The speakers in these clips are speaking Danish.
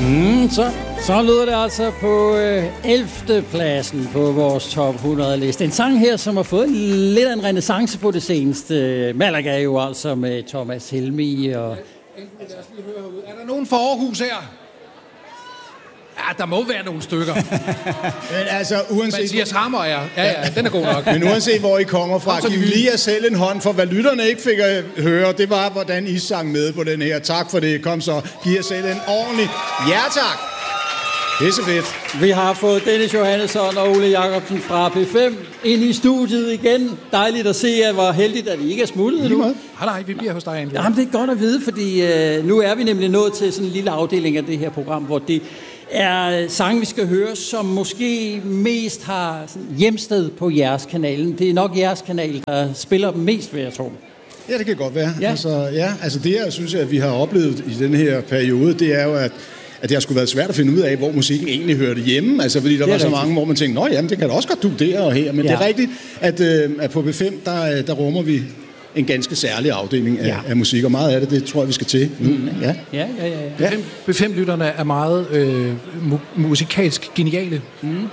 Så lyder det altså på 11. pladsen på vores top 100 liste. En sang her, som har fået lidt af en renæssance på det seneste. Malaga jo altså med Thomas Helmig og... Er der nogen fra Aarhus her? Ja, der må være nogle stykker. Men altså, uanset... Mathias Hammer, ja, den er god nok. Men uanset hvor I kommer fra, giv lige jer selv en hånd, for hvad lytterne ikke fik at høre, det var, hvordan I sang med på den her. Tak for det. Kom så, giv jer selv en ordentlig ja tak. Det er så fedt. Vi har fået Dennis Johannesson og Ole Jacobsen fra P5 ind i studiet igen. Dejligt at se, at hvor heldigt, at I ikke er smuttet nu. Nej, vi bliver hos dig egentlig. Jamen, det er godt at vide, fordi nu er vi nemlig nået til sådan en lille afdeling af det her program, hvor det er sange, vi skal høre, som måske mest har hjemsted på jeres kanalen. Det er nok jeres kanal, der spiller dem mest, vil jeg tro. Ja, det kan godt være. Ja. Altså det, jeg synes, at vi har oplevet i den her periode, det er jo, at det har sgu været svært at finde ud af, hvor musikken egentlig hørte hjemme. Altså, fordi der var så mange, hvor man tænkte, nå jamen, det kan da også godt du der og her. Men det er rigtigt, at på B5, der rummer vi en ganske særlig afdeling af musik, og meget af det tror jeg, vi skal til. Ja. B5-lytterne er meget musikalsk geniale.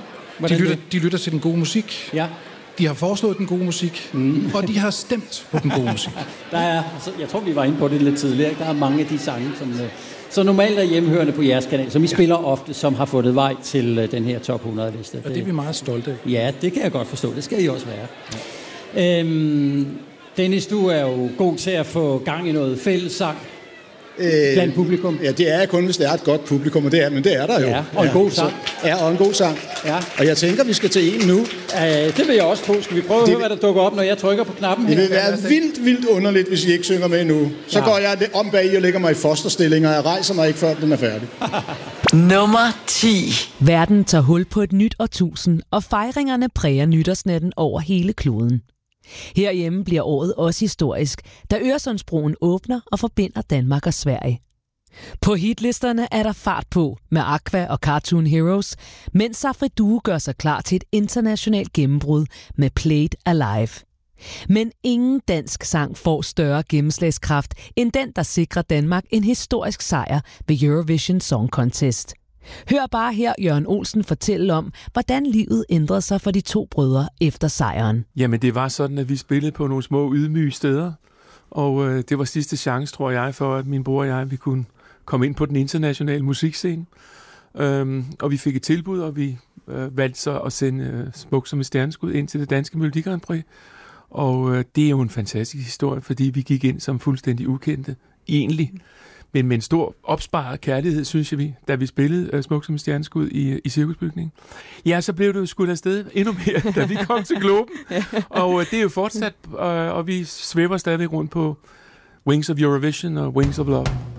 De lytter til den gode musik. Ja. De har foreslået den gode musik, og de har stemt på den gode musik. Jeg tror, vi var inde på det lidt tidligere. Der er mange af de sange, som normalt er hjemmehørende på jeres kanal, som I spiller ofte, som har fundet vej til den her top 100-liste. Og det er vi meget stolte af. Ja, det kan jeg godt forstå. Det skal I også være. Ja. Dennis, du er jo god til at få gang i noget fællessang blandt publikum. Ja, det er kun, hvis det er et godt publikum, og det er, men det er der jo. Ja, og en god sang. Og en god sang. Ja. Og jeg tænker, vi skal til en nu. Det vil jeg også tro. Skal vi prøve at høre, hvad der dukker op, når jeg trykker på knappen her? Det vil være vildt underligt, hvis I ikke synger med nu. Så går jeg om bag og lægger mig i fosterstilling, og jeg rejser mig ikke, før den er færdig. Nummer 10. Verden tager hul på et nyt årtusind, og fejringerne præger nytårsnatten over hele kloden. Herhjemme bliver året også historisk, da Øresundsbroen åbner og forbinder Danmark og Sverige. På hitlisterne er der fart på med Aqua og Cartoon Heroes, mens Safri Duo gør sig klar til et internationalt gennembrud med Played Alive. Men ingen dansk sang får større gennemslagskraft end den, der sikrer Danmark en historisk sejr ved Eurovision Song Contest. Hør bare her Jørgen Olsen fortælle om, hvordan livet ændrede sig for de to brødre efter sejren. Jamen det var sådan, at vi spillede på nogle små ydmyge steder, og det var sidste chance, tror jeg, for at min bror og jeg vi kunne komme ind på den internationale musikscene. Og vi fik et tilbud, og vi valgte så at sende Smuk som et stjerneskud ind til det danske Melodi Grand Prix. Og det er jo en fantastisk historie, fordi vi gik ind som fuldstændig ukendte, egentlig. Men med en stor opsparet kærlighed, synes jeg da vi spillede Smuk som et stjerneskud i Cirkusbygningen. Ja, så blev det jo skudt afsted endnu mere, da vi kom til Globen. Og det er jo fortsat, og vi svæver stadig rundt på Wings of Eurovision og Wings of Love.